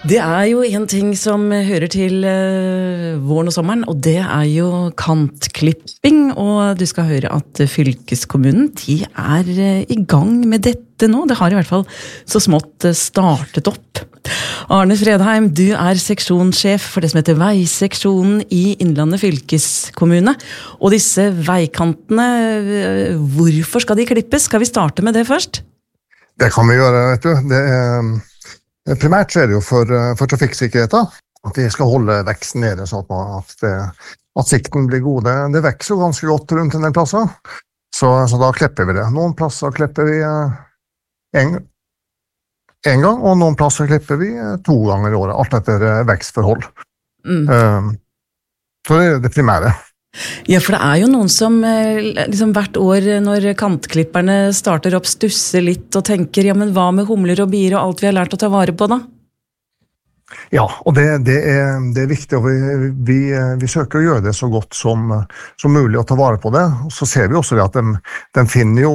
Det jo en ting som hører til våren og sommeren, og det jo kantklipping, og du skal høre at fylkeskommunen, de I gang med dette nå. Det har I hvert fall så smått startet opp. Arne Fredheim, du seksjonssjef for det som heter Veiseksjonen I Innlandet fylkeskommune, og disse veikantene, hvorfor skal de klippes? Skal vi starte med det først? Det kan vi gjøre, vet du. Primært så det jo for trafikksikkerheten, at vi skal holde veksten nede, sånn at sikten blir god. Det vekser jo ganske godt rundt en del plasser, så da klipper vi det. Noen plasser klipper vi en gang, og noen plasser klipper vi 2 ganger I året, alt etter vekstforhold. Så det det primære. Ja, for det jo noen som liksom hvert år når kantklipperne starter opp stusser litt og tenker, ja, men hva med humler og bier og alt vi har lært å ta vare på da? Ja, og det viktig, og vi søker å gjøre det så godt som mulig å ta vare på det. Og så ser vi også det at den finner jo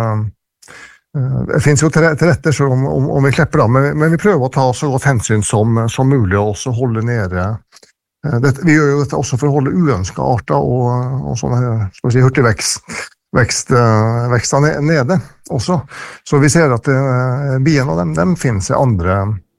det finnes jo til rette selv om vi klipper da, men vi prøver å ta så godt hensyn som mulig og også holde nede. Vi gjør jo dette også for å holde uønskede arter og sånne hurtigvekster nede også. Så vi ser at biene og dem finnes I andre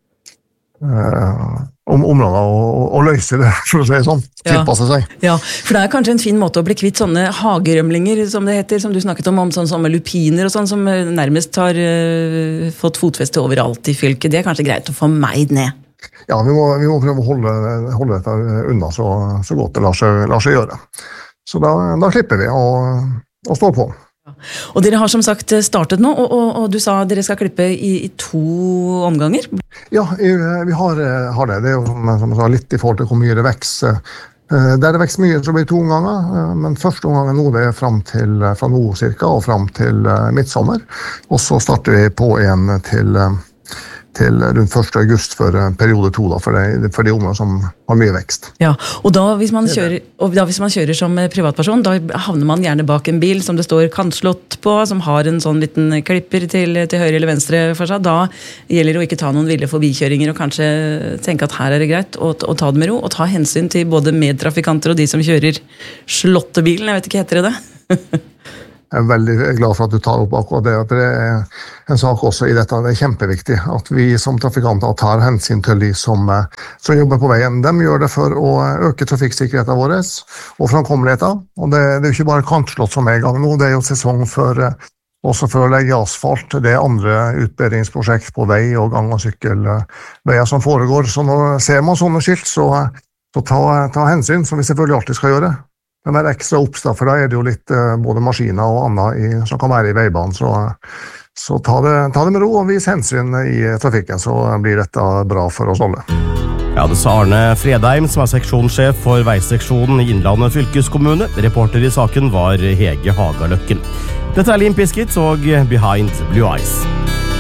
områder og løser det, for å si sånn, tilpasse seg. Ja, for det kanskje en fin måte å bli kvitt sånne hagerømlinger, som det heter, som du snakket om sånn som lupiner og sånn, som nærmest har fått fotfeste overalt I fylket. Det kanskje greit å få meid ned. Ja, vi må prøve å holde dette unna så godt det lar seg gjøre. Så da klipper vi og står på. Og dere har som sagt startet nå, og du sa dere skal klippe I 2 omganger? Ja, vi har det. Det jo som jeg sa, litt I forhold til hvor mye det vekser. Der det vekser mye, så blir det 2 omganger, men første omgangen nå det frem til, fra nå cirka, og frem til midtsommer. Og så starter vi på en til rundt 1. august for periode 2 da, for de områder som har mye vekst. Ja, og da hvis man kjører som privatperson, da havner man gjerne bak en bil som det står kantslott på, som har en sånn liten klipper til høyre eller venstre for seg. Da gjelder det å ikke ta noen ville forbikjøringer og kanskje tenke at her det greit å ta det med ro, og ta hensyn til både medtrafikanter og de som kjører slåttebilen. Jeg vet ikke, heter det det? Jeg veldig glad for at du tar opp akkurat det. Det en sak også I dette. Det kjempeviktig at vi som trafikanter tar hensyn til de som jobber på veien. De gjør det for å øke trafikksikkerheten vår og framkommeligheten. Og det jo ikke bare kantslott som I gang nå. Det jo sesong også for å legge asfalt. Det andre utbedringsprosjekt på vei og gang- og sykkelveier som foregår. Så når ser man sånne skilt, så ta hensyn, som vi selvfølgelig alltid skal gjøre. Den ekstra oppstad, for da det jo litt både maskiner og annet som kan være I veibanen, så ta det med ro og vis hensyn I trafikken, så blir dette bra for oss alle. Ja, det sa Arne Fredheim, som seksjonssjef for Veiseksjonen I Innlandet fylkeskommune. Reporter I saken var Hege Hagaløkken. Dette Limp Bizkit og Behind Blue Eyes.